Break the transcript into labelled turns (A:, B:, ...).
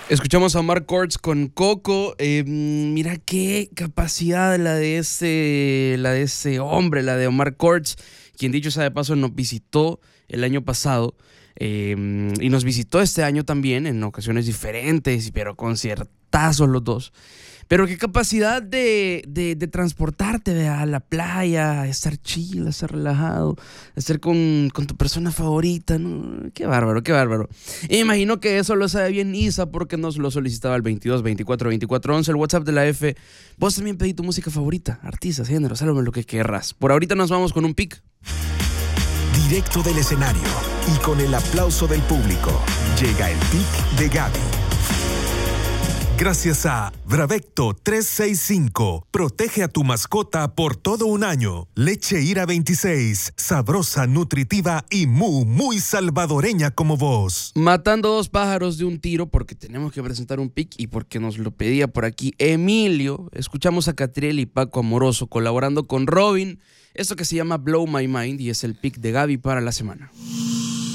A: Escuchamos a Omar Courtz con Coco. Mira qué capacidad la de ese hombre, la de Omar Courtz, quien dicho sea de paso nos visitó el año pasado y nos visitó este año también en ocasiones diferentes, pero conciertazos los dos. Pero qué capacidad de transportarte, ¿verdad?, a la playa, a estar chill, a estar relajado, a estar con tu persona favorita, ¿no? Qué bárbaro, qué bárbaro. Y me imagino que eso lo sabe bien Isa porque nos lo solicitaba al 22 24 24 11, el WhatsApp de la F. Vos también pedí tu música favorita, artistas, géneros, álbum, lo que querrás. Por ahorita nos vamos con un pick.
B: Directo del escenario y con el aplauso del público, llega el pick de Gaby. Gracias a Bravecto 365. Protege a tu mascota por todo un año. Leche Ira 26. Sabrosa, nutritiva y muy salvadoreña como vos.
A: Matando dos pájaros de un tiro porque tenemos que presentar un pick y porque nos lo pedía por aquí Emilio. Escuchamos a Catriel y Paco Amoroso colaborando con Robin. Esto que se llama Blow My Mind y es el pick de Gaby para la semana.